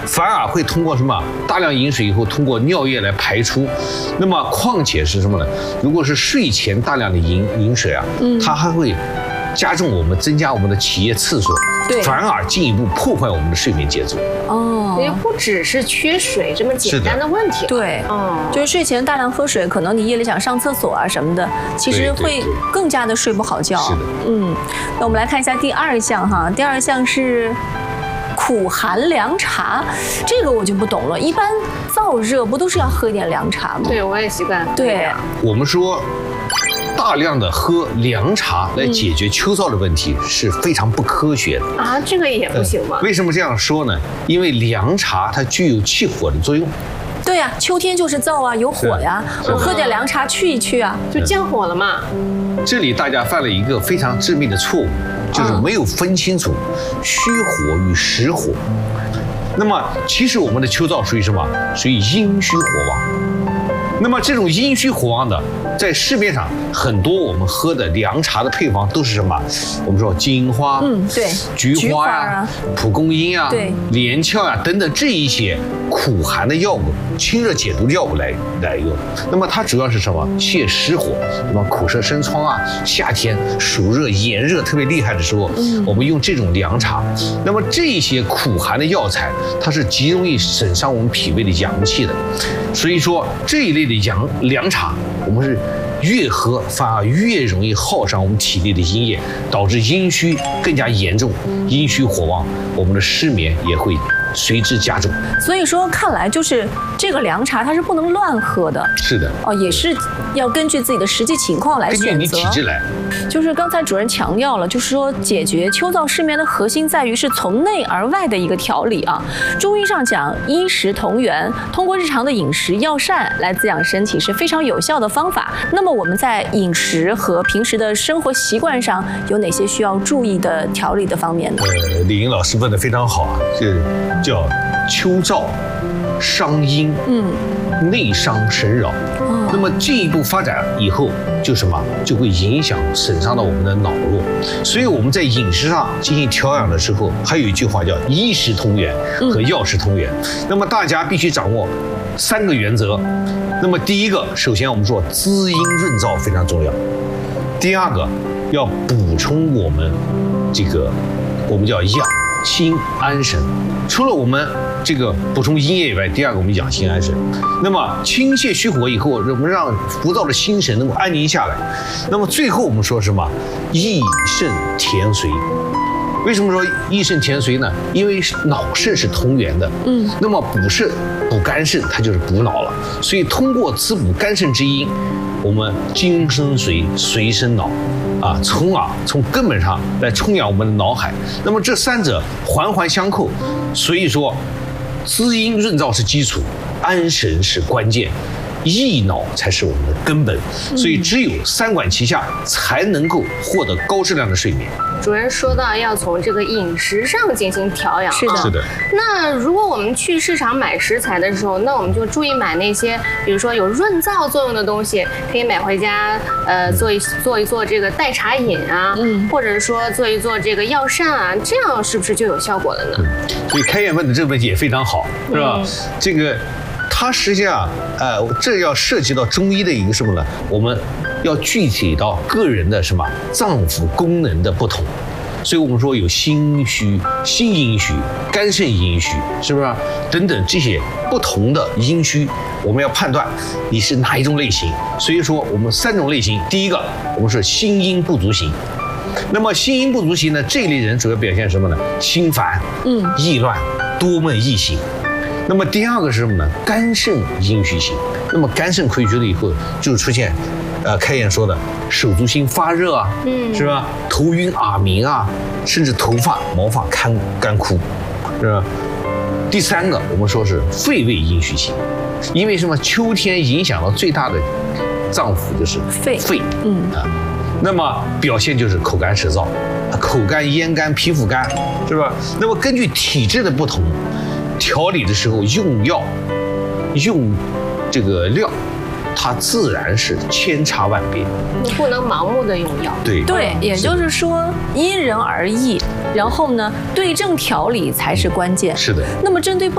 反而会通过什么大量饮水以后，通过尿液来排出。那么况且是什么呢？如果是睡前大量的饮水啊，它还会加重我们增加我们的起夜次数，反而进一步破坏我们的睡眠节奏。 也不只是缺水这么简单的问题。 对，就是睡前大量喝水，可能你夜里想上厕所啊什么的，其实会更加的睡不好觉。 是的， 那我们来看一下第2项哈，第2项是苦寒凉茶，这个我就不懂了。一般燥热不都是要喝一点凉茶吗？ 对，我也习惯。 对， 我们说大量的喝凉茶来解决秋燥的问题是非常不科学的啊，这个也不行吗？ 为什么这样说呢？因为凉茶它具有去火的作用。 对呀，秋天就是燥啊，有火呀，我喝点凉茶去一去啊， 就降火了嘛。 这里大家犯了一个非常致命的错误，就是没有分清楚虚火与实火。那么其实我们的秋燥属于什么？属于阴虚火旺。那么这种阴虚火旺的，在市面上很多我们喝的凉茶的配方都是什么？我们说金花， 对， 菊花呀、蒲公英啊、连翘呀等等这一些苦寒的药物、清热解毒的药物来用。那么它主要是什么？泻湿火。那么苦涩生疮啊，夏天暑热炎热特别厉害的时候，我们用这种凉茶。那么这些苦寒的药材，它是极容易损伤我们脾胃的阳气的。所以说这一类的凉茶，我们是越喝反而越容易耗伤我们体内的阴液，导致阴虚更加严重，阴虚火旺，我们的失眠也会随之加重。 所以说看来就是这个凉茶它是不能乱喝的。 是的， 也是要根据自己的实际情况来选择， 根据你体质来。 就是刚才主任强调了，就是说解决秋燥失眠的核心在于是从内而外的一个调理啊。中医上讲衣食同源，通过日常的饮食药膳来滋养身体是非常有效的方法。那么我们在饮食和平时的生活习惯上有哪些需要注意的调理的方面呢？ 李莹老师问得非常好啊，这叫秋燥伤阴，内伤神扰。那么进一步发展以后，就什么就会影响损伤到我们的脑络。所以我们在饮食上进行调养的时候，还有一句话叫衣食同源和药食同源。那么大家必须掌握3个原则。那么第一个，首先我们说滋阴润燥非常重要。第二个，要补充我们这个我们叫养心安神。除了我们这个补充阴液以外，第二个我们养心安神。那么清泻虚火以后，我们让浮躁的心神能够安宁下来。那么最后我们说什么？益肾填髓。为什么说益肾填髓呢？因为脑肾是同源的。那么补肾补肝肾，它就是补脑了。所以通过滋补肝肾之阴，我们精生髓，髓生脑。从根本上来充养我们的脑海。那么这3者环环相扣，所以说滋阴润燥是基础，安神是关键，益脑才是我们的根本。所以只有3管齐下，才能够获得高质量的睡眠。 主任说到要从这个饮食上进行调养， 是的。 那如果我们去市场买食材的时候，那我们就注意买那些，比如说有润燥作用的东西，可以买回家，做一做这个代茶饮啊，或者说做一做这个药膳啊，这样是不是就有效果了呢？ 所以开燕问的这个问题也非常好，是吧？这个它实际上，这要涉及到中医的一个什么呢？我们要具体到个人的什么脏腑功能的不同，所以我们说有心虚、心阴虚、肝肾阴虚，是不是？等等这些不同的阴虚，我们要判断你是哪一种类型。所以说我们3种类型，第一个我们是心阴不足型。那么心阴不足型呢，这一类人主要表现什么呢？心烦、易乱、多闷易醒。那么第二个是什么呢？肝肾阴虚型。那么肝肾亏虚了以后，就出现开燕说的手足心发热啊，是吧？头晕耳鸣啊，甚至头发毛发干枯，是吧？第3个我们说是肺胃阴虚型，因为什么？秋天影响到最大的脏腑就是肺，那么表现就是口干舌燥，口干、咽干、皮肤干，是吧？那么根据体质的不同，调理的时候用药、用这个料，它自然是千差万别， 不能盲目的用药。 对，也就是说因人而异，然后呢，对症调理才是关键。 是的。 那么针对